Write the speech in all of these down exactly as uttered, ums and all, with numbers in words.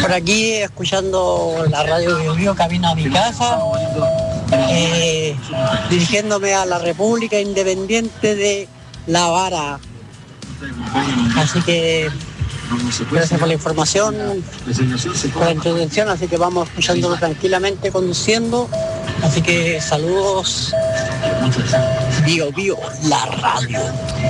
Por aquí escuchando la radio Bio Bio camino a mi casa, eh, dirigiéndome a la República Independiente de La Vara. Así que gracias por la información, por la introducción, así que vamos escuchándolo tranquilamente conduciendo. Así que saludos, Bio Bio, la radio.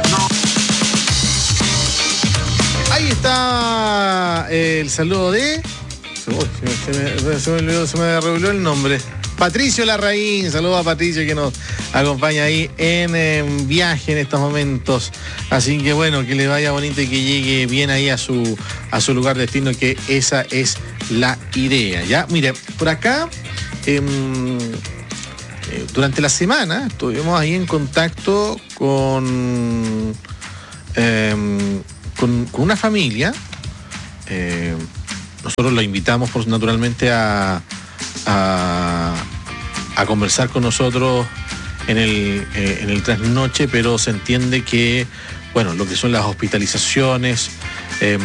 Ahí está el saludo de... Se me, se me olvidó, se me revolvió el nombre. Patricio Larraín, saludos a Patricio que nos acompaña ahí en, en viaje en estos momentos. Así que bueno, que le vaya bonito y que llegue bien ahí a su, a su lugar de destino, que esa es la idea. Ya, mire, por acá, eh, eh, durante la semana estuvimos ahí en contacto con... Eh, Con, con una familia. Eh, nosotros la invitamos por, naturalmente a, a, a conversar con nosotros en el, eh, en el trasnoche, pero se entiende que, bueno, lo que son las hospitalizaciones, eh,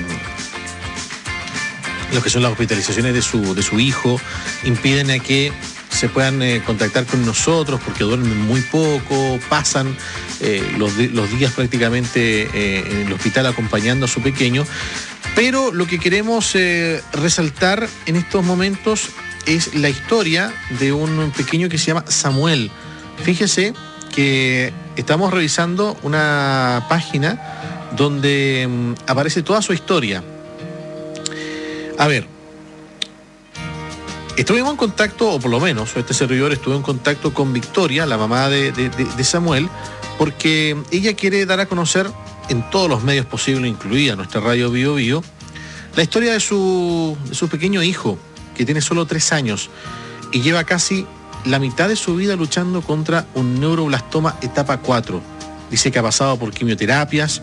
lo que son las hospitalizaciones de su, de su hijo, impiden a que se puedan eh, contactar con nosotros porque duermen muy poco, pasan eh, los, los días prácticamente eh, en el hospital acompañando a su pequeño. Pero lo que queremos eh, resaltar en estos momentos es la historia de un pequeño que se llama Samuel. Fíjese que estamos revisando una página donde um, aparece toda su historia. A ver, estuvimos en contacto, o por lo menos este servidor estuvo en contacto con Victoria, la mamá de, de, de Samuel, porque ella quiere dar a conocer en todos los medios posibles, incluida nuestra radio Bio Bio, la historia de su, de su pequeño hijo, que tiene solo tres años y lleva casi la mitad de su vida luchando contra un neuroblastoma etapa cuatro. Dice que ha pasado por quimioterapias,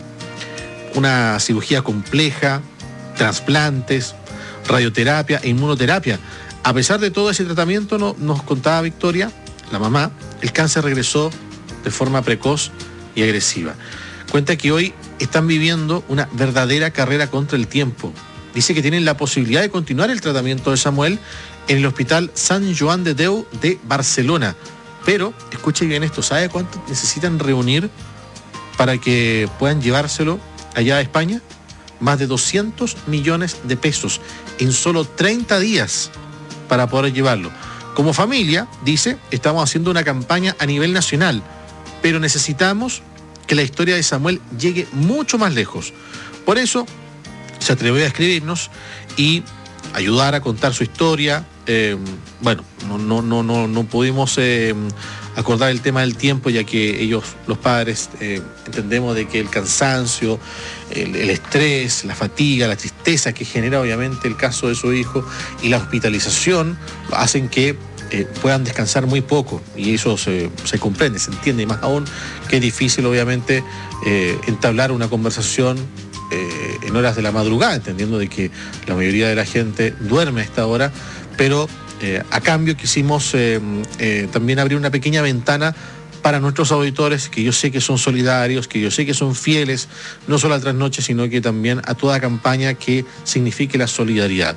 una cirugía compleja, trasplantes, radioterapia e inmunoterapia. A pesar de todo ese tratamiento, no, nos contaba Victoria, la mamá, el cáncer regresó de forma precoz y agresiva. Cuenta que hoy están viviendo una verdadera carrera contra el tiempo. Dice que tienen la posibilidad de continuar el tratamiento de Samuel en el Hospital Sant Joan de Déu de Barcelona. Pero, escuche bien esto, ¿sabe cuánto necesitan reunir para que puedan llevárselo allá a España? Más de doscientos millones de pesos en solo treinta días para poder llevarlo. Como familia, dice, estamos haciendo una campaña a nivel nacional, pero necesitamos que la historia de Samuel llegue mucho más lejos. Por eso se atrevió a escribirnos y ayudar a contar su historia. Eh, bueno, no, no, no, no, no pudimos eh, acordar el tema del tiempo, ya que ellos, los padres, eh, entendemos de que el cansancio, el, el estrés, la fatiga, la tristeza que genera obviamente el caso de su hijo y la hospitalización hacen que Eh, puedan descansar muy poco, y eso se, se comprende, se entiende, y más aún que es difícil obviamente eh, entablar una conversación eh, en horas de la madrugada, entendiendo de que la mayoría de la gente duerme a esta hora, pero eh, a cambio quisimos eh, eh, también abrir una pequeña ventana para nuestros auditores, que yo sé que son solidarios, que yo sé que son fieles, no solo al trasnoche, sino que también a toda campaña que signifique la solidaridad.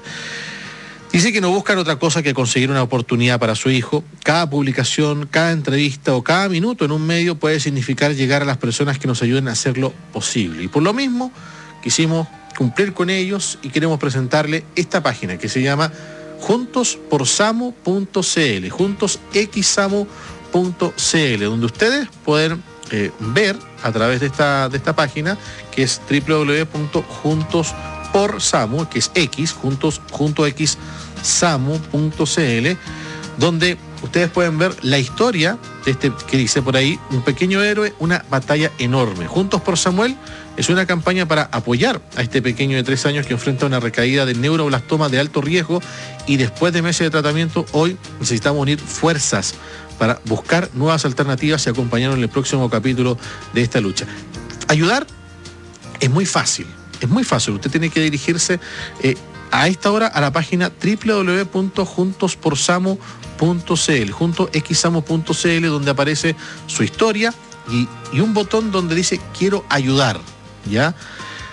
Dice que no buscan otra cosa que conseguir una oportunidad para su hijo. Cada publicación, cada entrevista o cada minuto en un medio puede significar llegar a las personas que nos ayuden a hacerlo posible. Y por lo mismo, quisimos cumplir con ellos y queremos presentarle esta página que se llama juntos por samu punto c l, juntos x samu punto c l, donde ustedes pueden eh, ver a través de esta, de esta página, que es doble u doble u doble u punto juntos por samu, que es X, juntos, junto X, samu punto c l, donde ustedes pueden ver la historia de este, que dice por ahí, un pequeño héroe, una batalla enorme. Juntos por Samuel es una campaña para apoyar a este pequeño de tres años que enfrenta una recaída de neuroblastoma de alto riesgo, y después de meses de tratamiento, hoy necesitamos unir fuerzas para buscar nuevas alternativas y acompañarnos en el próximo capítulo de esta lucha. Ayudar es muy fácil. Es muy fácil, usted tiene que dirigirse eh, a esta hora a la página doble u doble u doble u punto juntos por samu punto c l, junto x samu punto c l, donde aparece su historia y, y un botón donde dice quiero ayudar, ¿ya?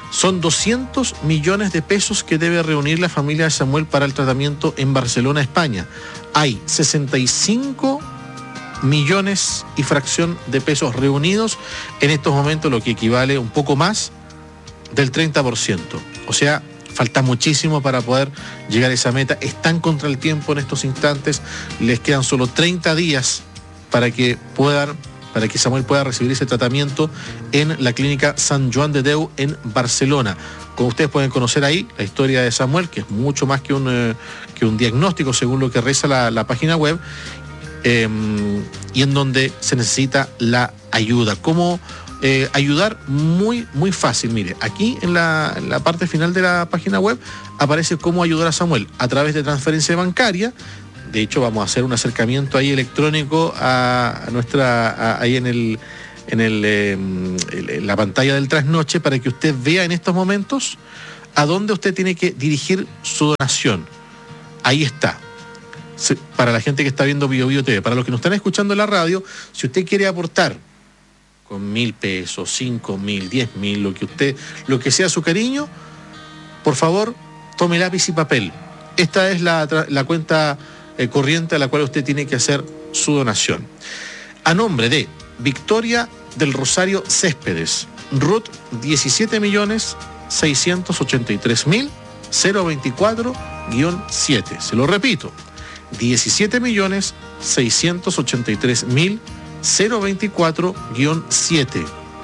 Son doscientos millones de pesos que debe reunir la familia de Samuel para el tratamiento en Barcelona, España. Hay sesenta y cinco millones y fracción de pesos reunidos en estos momentos, lo que equivale un poco más del treinta por ciento. O sea, falta muchísimo para poder llegar a esa meta. Están contra el tiempo en estos instantes. Les quedan solo treinta días para que puedan, para que Samuel pueda recibir ese tratamiento en la clínica San Joan de Déu en Barcelona. Como ustedes pueden conocer ahí, la historia de Samuel, que es mucho más que un, eh, que un diagnóstico, según lo que reza la, la página web, eh, y en donde se necesita la ayuda. ¿Cómo eh, ayudar? Muy, muy fácil. Mire, aquí en la, en la parte final de la página web aparece cómo ayudar a Samuel a través de transferencia bancaria. De hecho, vamos a hacer un acercamiento ahí electrónico a, a nuestra, a, ahí en el, en el, eh, en la pantalla del trasnoche, para que usted vea en estos momentos a dónde usted tiene que dirigir su donación. Ahí está. Para la gente que está viendo Bio Bio T V, para los que nos están escuchando en la radio, si usted quiere aportar con mil pesos, cinco mil, diez mil, lo que usted, lo que sea su cariño, por favor, tome lápiz y papel. Esta es la, la cuenta eh, corriente a la cual usted tiene que hacer su donación. A nombre de Victoria del Rosario Céspedes, R U T diecisiete millones seiscientos ochenta y tres mil veinticuatro guión siete. Se lo repito, diecisiete millones seiscientos ochenta y tres mil veinticuatro guión siete.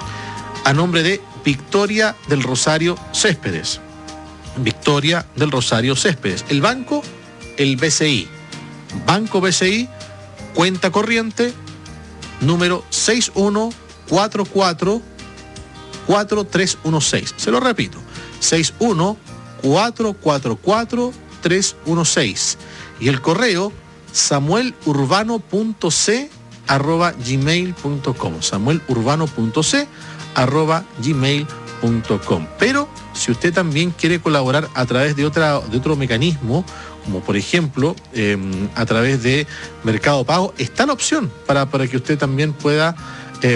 A nombre de Victoria del Rosario Céspedes. Victoria del Rosario Céspedes. El banco, el B C I. Banco B C I, cuenta corriente, número seis uno cuatro cuatro cuatro tres uno seis. Se lo repito, seis uno cuatro cuatro cuatro tres uno seis. Y el correo samuelurbano.c arroba gmail punto com. samuelurbano.c arroba gmail punto com. Pero si usted también quiere colaborar a través de, otra, de otro mecanismo, como por ejemplo eh, a través de Mercado Pago, está la opción para, para que usted también pueda eh,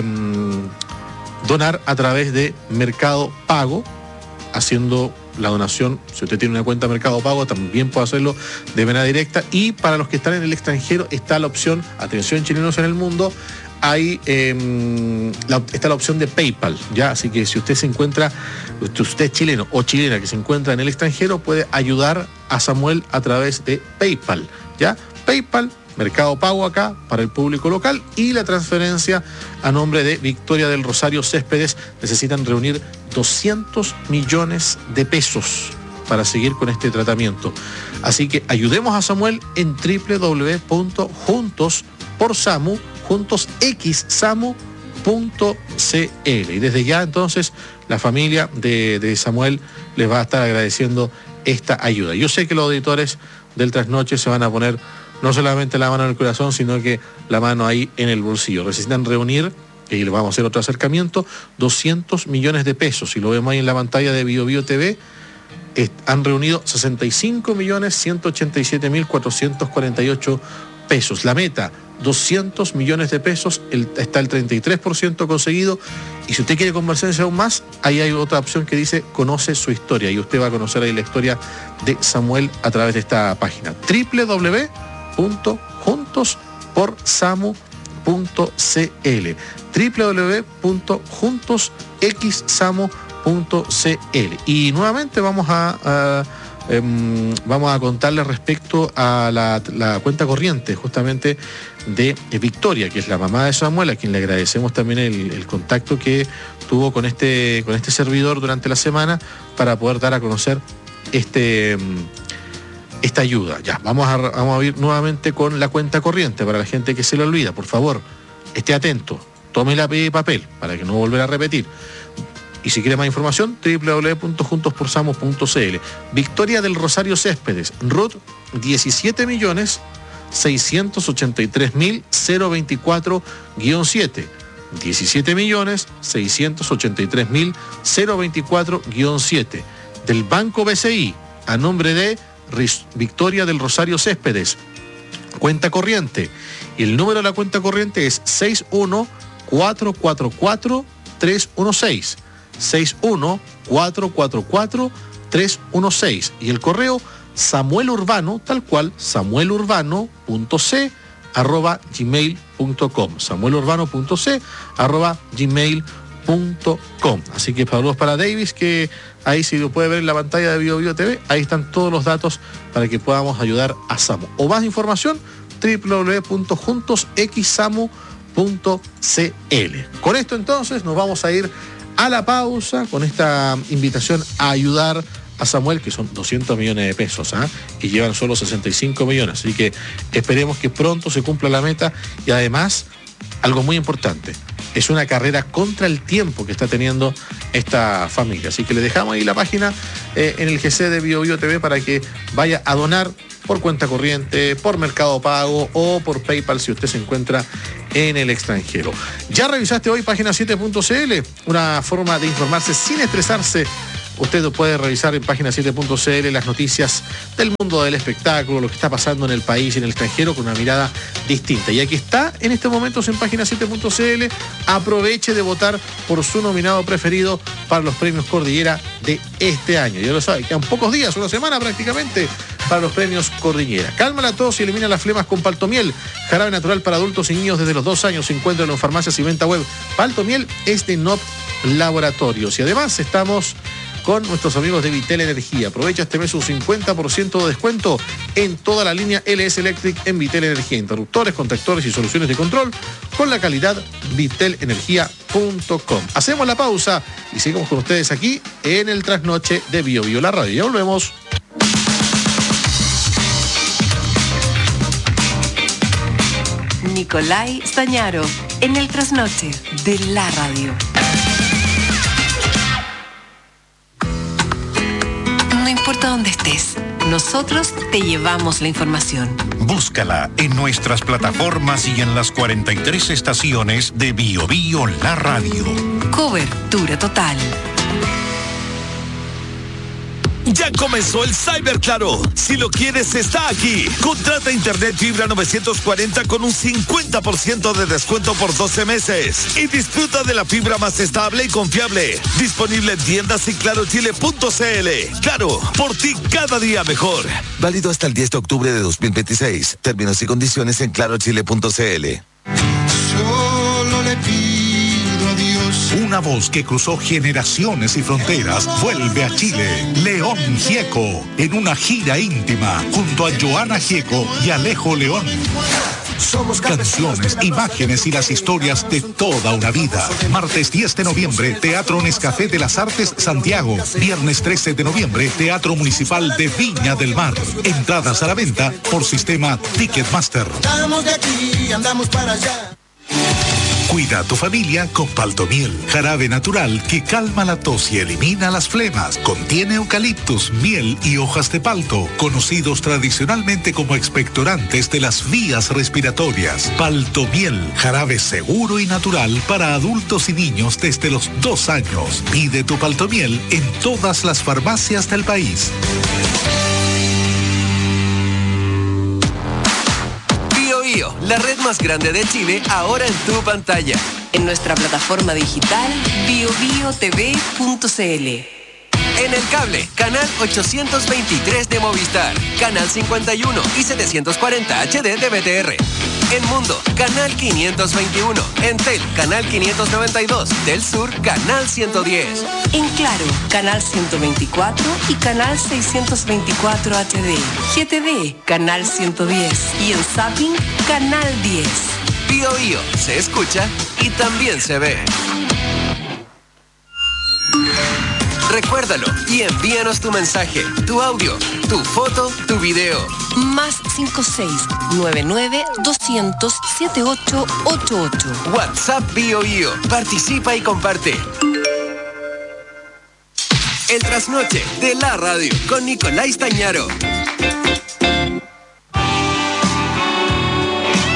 donar a través de Mercado Pago, haciendo la donación. Si usted tiene una cuenta de Mercado Pago, también puede hacerlo de manera directa. Y para los que están en el extranjero está la opción, atención chilenos en el mundo, hay eh, la, está la opción de PayPal, ¿ya? Así que si usted se encuentra, usted es chileno o chilena que se encuentra en el extranjero, puede ayudar a Samuel a través de PayPal, ¿ya? PayPal, Mercado Pago acá para el público local, y la transferencia a nombre de Victoria del Rosario Céspedes. Necesitan reunir doscientos millones de pesos para seguir con este tratamiento. Así que ayudemos a Samuel en doble u doble u doble u punto juntos por samu juntos x samu punto c l. Y desde ya entonces la familia de, de Samuel les va a estar agradeciendo esta ayuda. Yo sé que los auditores del Trasnoche se van a poner no solamente la mano en el corazón, sino que la mano ahí en el bolsillo. Necesitan reunir, y les vamos a hacer otro acercamiento, doscientos millones de pesos. Si lo vemos ahí en la pantalla de Bio Bio T V, eh, han reunido sesenta y cinco millones ciento ochenta y siete mil cuatrocientos cuarenta y ocho pesos. La meta, doscientos millones de pesos, el, está el treinta y tres por ciento conseguido. Y si usted quiere conversarse aún más, ahí hay otra opción que dice conoce su historia, y usted va a conocer ahí la historia de Samuel a través de esta página, doble u doble u doble u punto juntos por samu punto c l, doble u doble u doble u punto juntos x samu punto c l. Y nuevamente vamos a, a Um, vamos a contarles respecto a la, la cuenta corriente justamente de Victoria, que es la mamá de Samuel, a quien le agradecemos también el, el contacto que tuvo con este, con este servidor durante la semana para poder dar a conocer este, esta ayuda. Ya, vamos a, vamos a ir nuevamente con la cuenta corriente para la gente que se le olvida. Por favor, esté atento, tome lápiz y papel para que no volver a repetir. Y si quiere más información, doble u doble u doble u punto juntos por samu punto c l. Victoria del Rosario Céspedes, R U T diecisiete millones seiscientos ochenta y tres mil veinticuatro guión siete. diecisiete millones seiscientos ochenta y tres mil veinticuatro guión siete. Del Banco B C I, a nombre de Victoria del Rosario Céspedes. Cuenta corriente. Y el número de la cuenta corriente es seis uno cuatro cuatro cuatro tres uno seis. seis uno cuatro cuatro cuatro tres uno seis y el correo Samuel Urbano, tal cual, samuelurbano.c arroba gmail punto com, samuelurbano.c arroba gmail punto com. Así que saludos para Davis, que ahí si lo puede ver en la pantalla de Bio Bio T V, ahí están todos los datos para que podamos ayudar a Samu. O más información, doble u doble u doble u punto juntos x samu punto c l. Con esto entonces nos vamos a ir a la pausa con esta invitación a ayudar a Samuel, que son doscientos millones de pesos, ¿eh? Y llevan solo sesenta y cinco millones, así que esperemos que pronto se cumpla la meta. Y además, algo muy importante, es una carrera contra el tiempo que está teniendo esta familia, así que le dejamos ahí la página eh, en el G C de Bio Bio T V para que vaya a donar por cuenta corriente, por Mercado Pago o por PayPal si usted se encuentra en el extranjero. ¿Ya revisaste hoy página siete punto c l? Una forma de informarse sin estresarse. Usted puede revisar en página siete punto c l las noticias del mundo del espectáculo, lo que está pasando en el país y en el extranjero con una mirada distinta. Y aquí está en estos momentos en página siete punto c l. Aproveche de votar por su nominado preferido para los premios Cordillera de este año. Ya lo sabe, quedan pocos días, una semana prácticamente, para los premios Cordillera. Calma la tos y elimina las flemas con Paltomiel. Jarabe natural para adultos y niños desde los dos años. Se encuentra en farmacias y venta web. Paltomiel es de N O P Laboratorios. Y además estamos con nuestros amigos de Vitel Energía. Aprovecha este mes un cincuenta por ciento de descuento en toda la línea L S Electric en Vitel Energía. Interruptores, contactores y soluciones de control con la calidad vitel energía punto com. Hacemos la pausa y seguimos con ustedes aquí en el Trasnoche de Bio Bio, la radio. Ya volvemos. Nicolai Stañaro en el Trasnoche de la radio. No importa dónde estés, nosotros te llevamos la información. Búscala en nuestras plataformas y en las cuarenta y tres estaciones de Bio Bio la radio. Cobertura total. Ya comenzó el Cyber Claro. Si lo quieres, está aquí. Contrata internet fibra novecientos cuarenta con un cincuenta por ciento de descuento por doce meses. Y disfruta de la fibra más estable y confiable. Disponible en tiendas y claro chile punto c l. Claro, por ti cada día mejor. Válido hasta el diez de octubre de dos mil veintiséis. Términos y condiciones en claro chile punto c l. Solo le pido a Dios. Una voz que cruzó generaciones y fronteras vuelve a Chile. León Gieco, en una gira íntima, junto a Joana Gieco y Alejo León. Somos canciones, imágenes y las historias de toda una vida. Martes diez de noviembre, Teatro Nescafé de las Artes, Santiago. Viernes trece de noviembre, Teatro Municipal de Viña del Mar. Entradas a la venta por sistema Ticketmaster. Estamos de aquí, andamos para allá. Cuida a tu familia con Paltomiel, jarabe natural que calma la tos y elimina las flemas. Contiene eucaliptus, miel y hojas de palto, conocidos tradicionalmente como expectorantes de las vías respiratorias. Paltomiel, jarabe seguro y natural para adultos y niños desde los dos años. Pide tu Paltomiel en todas las farmacias del país. La red más grande de Chile, ahora en tu pantalla. En nuestra plataforma digital bio bio t v punto c l. En el cable, canal ochocientos veintitrés de Movistar, canal cincuenta y uno y setecientos cuarenta H D de B T R. En Mundo, canal quinientos veintiuno. En Tel, canal quinientos noventa y dos. Del Sur, canal ciento diez. En Claro, canal ciento veinticuatro y canal seiscientos veinticuatro H D. G T V, canal ciento diez. Y en Zapping, canal diez. Bio Bio, se escucha y también se ve. Recuérdalo y envíanos tu mensaje, tu audio, tu foto, tu video. Más cinco seis nueve nueve dos cero cero siete ocho ocho ocho. WhatsApp Bio Bio. Participa y comparte. El Trasnoche de la radio con Nicolai Stañaro.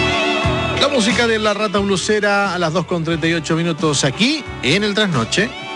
La música de La Rata Blusera a las dos con treinta y ocho minutos aquí en el Trasnoche.